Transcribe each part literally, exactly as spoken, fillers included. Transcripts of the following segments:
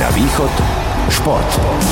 Regina Východ, šport.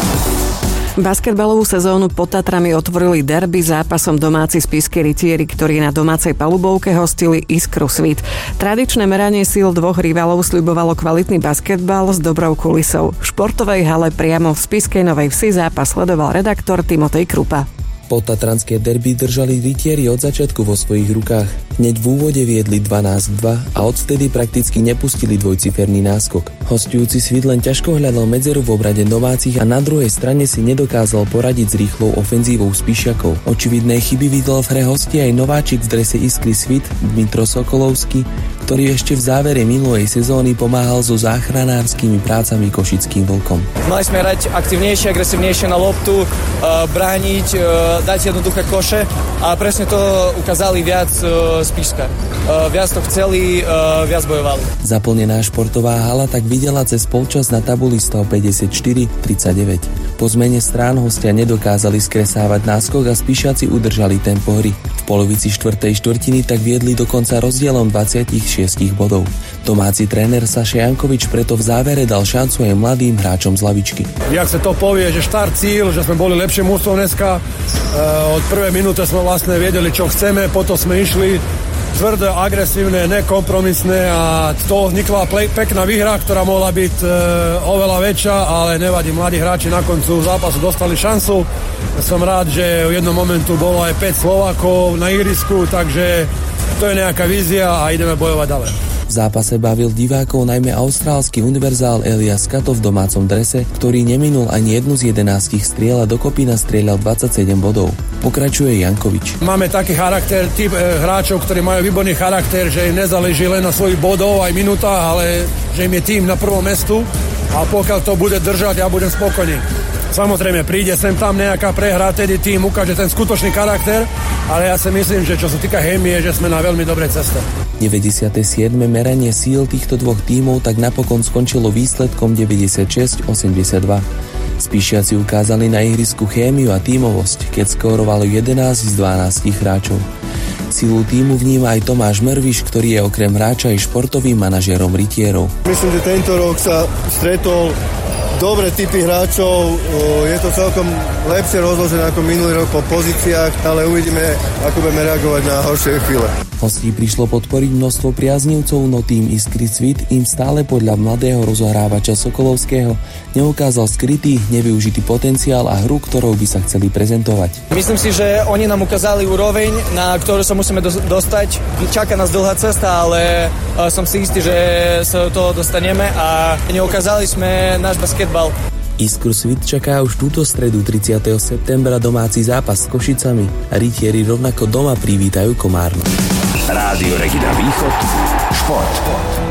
Basketbalovú sezónu pod Tatrami otvorili derby zápasom domáci spišskí rytieri, ktorí na domácej palubovke hostili Iskru Svit. Tradičné meranie síl dvoch rivalov sľubovalo kvalitný basketbal s dobrou kulisou. V športovej hale priamo v Spišskej Novej Vsi zápas sledoval redaktor Timotej Krupa. Podtatranské derby držali rytieri od začiatku vo svojich rukách. Hneď v úvode viedli dvanásť dva a odvtedy prakticky nepustili dvojciferný náskok. Hostujúci Svit len ťažko hľadal medzeru v obrade domácich a na druhej strane si nedokázal poradiť s rýchlou ofenzívou Spišiakov. Očividné chyby videl v hre hostia aj nováčik v drese Iskry Svit Dmitro Sokolovský, ktorý ešte v závere minulej sezóny pomáhal so záchranárskymi prácami košickým Vlkom. Mali sme hrať aktivnejšie, agresívnejšie na loptu, uh, brániť, uh, dať jednoduché koše a presne to ukázali viac uh, Spišska. Uh, viac to chceli, uh, viac bojovali. Zaplnená športová hala tak videla cez polčas na tabuli stav päťdesiatštyri tridsaťdeväť. Po zmene strán hostia nedokázali skresávať náskok a Spišiaci udržali tempo hry. V polovici štvrtej štvrtiny tak viedli dokonca rozdielom dvadsaťšesť bodov. Domáci tréner Saša Jankovič preto v závere dal šancu aj mladým hráčom z lavičky. Jak sa to povie, že štart cíl, že sme boli lepšie mužstvom dneska. E, od prvej minúty sme vlastne vedeli, čo chceme, potom sme išli tvrdé, agresívne, nekompromisné a z toho vznikla play, pekná výhra, ktorá mohla byť e, oveľa väčšia, ale nevadí, mladí hráči na koncu zápasu dostali šancu. Som rád, že v jednom momentu bolo aj päť Slovákov na ihrisku, takže to je nejaká vízia a ideme bojovať ďalej. V zápase bavil divákov najmä austrálsky univerzál Elias Kato v domácom drese, ktorý neminul ani jednu z jedenástich striel a dokopy nastrieľal dvadsaťsedem bodov. Pokračuje Jankovič. Máme taký charakter, typ e, hráčov, ktorí majú výborný charakter, že im nezáleží len na svojich bodov aj minútach, ale že im je tým na prvom mestu a pokiaľ to bude držať, ja budem spokojný. Samozrejme, príde sem tam nejaká prehra, tedy tým ukáže ten skutočný charakter, ale ja si myslím, že čo sa týka chémie, že sme na veľmi dobrej ceste. deväťdesiate siedme meranie síl týchto dvoch tímov tak napokon skončilo výsledkom deväťdesiatšesť osemdesiatdva. Spišiaci ukázali na ihrisku chémiu a tímovosť, keď skórovalo jedenásť z dvanástich hráčov. Silu tímu vníma aj Tomáš Merviš, ktorý je okrem hráča aj športovým manažérom rytierov. Myslím, že tento rok sa stretol dobré typy hráčov, je to celkom lepšie rozložené ako minulý rok po pozíciách, ale uvidíme, ako budeme reagovať na horšie chvíle. Hostí prišlo podporiť množstvo priaznivcov, no tým Iskry Svit im stále podľa mladého rozohrávača Sokolovského neukázal skrytý, nevyužitý potenciál a hru, ktorou by sa chceli prezentovať. Myslím si, že oni nám ukázali úroveň, na ktorú sa musíme do- dostať. Čaká nás dlhá cesta, ale uh, som si istý, že sa do toho dostaneme a neukázali sme náš basketbal. Iskru Svit čaká už túto stredu tridsiateho septembra domáci zápas s Košicami a rytieri rovnako doma privítajú Komárno. Rádio Regina Východ, šport.